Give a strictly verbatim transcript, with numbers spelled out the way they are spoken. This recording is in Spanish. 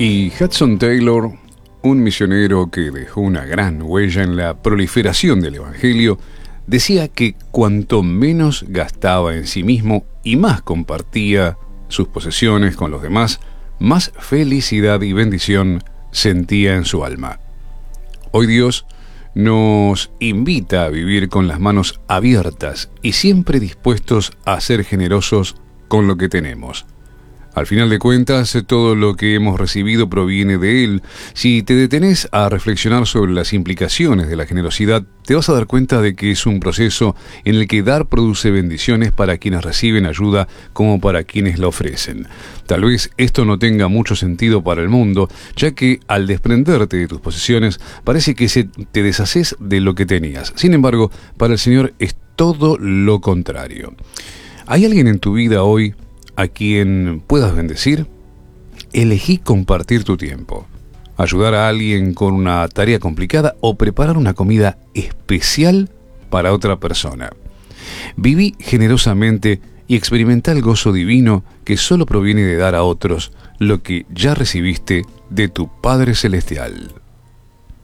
Y Hudson Taylor, un misionero que dejó una gran huella en la proliferación del Evangelio, decía que cuanto menos gastaba en sí mismo y más compartía sus posesiones con los demás, más felicidad y bendición sentía en su alma. Hoy Dios nos invita a vivir con las manos abiertas y siempre dispuestos a ser generosos con lo que tenemos. Al final de cuentas, todo lo que hemos recibido proviene de Él. Si te detenés a reflexionar sobre las implicaciones de la generosidad, te vas a dar cuenta de que es un proceso en el que dar produce bendiciones para quienes reciben ayuda como para quienes la ofrecen. Tal vez esto no tenga mucho sentido para el mundo, ya que al desprenderte de tus posesiones parece que se te deshaces de lo que tenías. Sin embargo, para el Señor es todo lo contrario. ¿Hay alguien en tu vida hoy a quien puedas bendecir? Elegí compartir tu tiempo, ayudar a alguien con una tarea complicada o preparar una comida especial para otra persona. Viví generosamente y experimenta el gozo divino que solo proviene de dar a otros lo que ya recibiste de tu Padre Celestial.